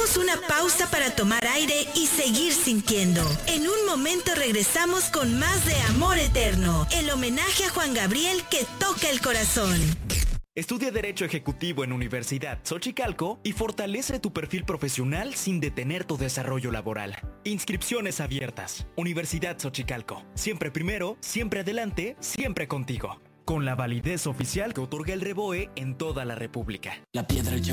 Hagamos una pausa para tomar aire y seguir sintiendo. En un momento regresamos con más de Amor Eterno, el homenaje a Juan Gabriel que toca el corazón. Estudia Derecho Ejecutivo en Universidad Xochicalco y fortalece tu perfil profesional sin detener tu desarrollo laboral. Inscripciones abiertas. Universidad Xochicalco. Siempre primero, siempre adelante, siempre contigo. Con la validez oficial que otorga el REBOE en toda la República. La piedra